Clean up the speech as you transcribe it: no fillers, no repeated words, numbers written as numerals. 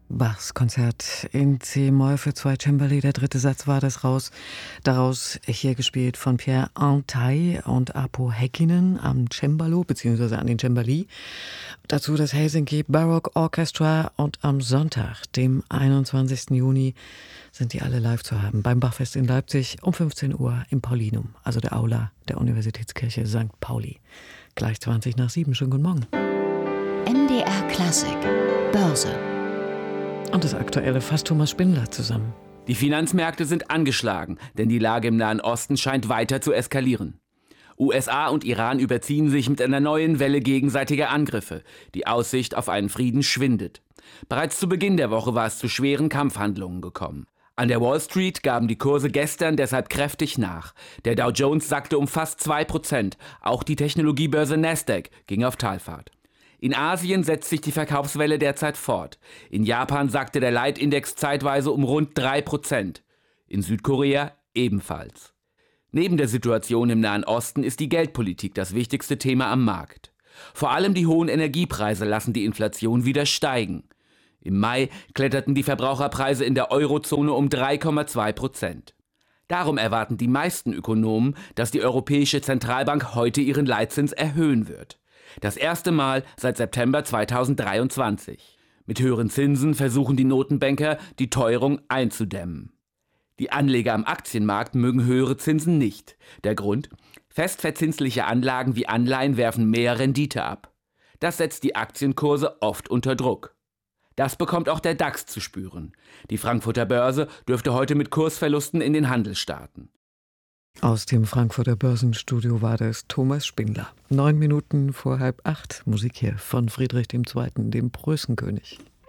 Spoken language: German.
Bachs Konzert in C-Moll für 2 Cembali, der 3. Satz war das raus. Daraus hier gespielt von Pierre Antai und Apo Häkkinen am Cembalo bzw. an den Cembali. Dazu das Helsinki Baroque Orchestra und am Sonntag, dem 21. Juni, sind die alle live zu haben beim Bachfest in Leipzig um 15 Uhr im Paulinum, also der Aula der Universitätskirche St. Pauli. Gleich 7:20. Schönen guten Morgen. MDR Klassik, Börse. Und das Aktuelle fasst Thomas Spindler zusammen. Die Finanzmärkte sind angeschlagen, denn die Lage im Nahen Osten scheint weiter zu eskalieren. USA und Iran überziehen sich mit einer neuen Welle gegenseitiger Angriffe. Die Aussicht auf einen Frieden schwindet. Bereits zu Beginn der Woche war es zu schweren Kampfhandlungen gekommen. An der Wall Street gaben die Kurse gestern deshalb kräftig nach. Der Dow Jones sackte um fast 2%. Auch die Technologiebörse Nasdaq ging auf Talfahrt. In Asien setzt sich die Verkaufswelle derzeit fort. In Japan sackte der Leitindex zeitweise um rund 3%. In Südkorea ebenfalls. Neben der Situation im Nahen Osten ist die Geldpolitik das wichtigste Thema am Markt. Vor allem die hohen Energiepreise lassen die Inflation wieder steigen. Im Mai kletterten die Verbraucherpreise in der Eurozone um 3,2%. Darum erwarten die meisten Ökonomen, dass die Europäische Zentralbank heute ihren Leitzins erhöhen wird. Das erste Mal seit September 2023. Mit höheren Zinsen versuchen die Notenbanker, die Teuerung einzudämmen. Die Anleger am Aktienmarkt mögen höhere Zinsen nicht. Der Grund? Festverzinsliche Anlagen wie Anleihen werfen mehr Rendite ab. Das setzt die Aktienkurse oft unter Druck. Das bekommt auch der DAX zu spüren. Die Frankfurter Börse dürfte heute mit Kursverlusten in den Handel starten. Aus dem Frankfurter Börsenstudio war das Thomas Spindler. 9 Minuten vor 7:30. Musik hier von Friedrich II., dem Preußenkönig.